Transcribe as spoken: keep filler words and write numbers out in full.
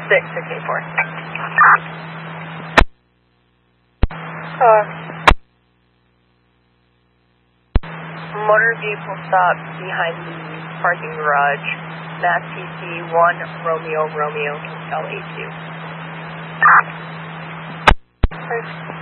six, six eight four. Uh, Motor vehicle stop behind the parking garage. Mass P C one Romeo Romeo Hotel eight two. Thanks.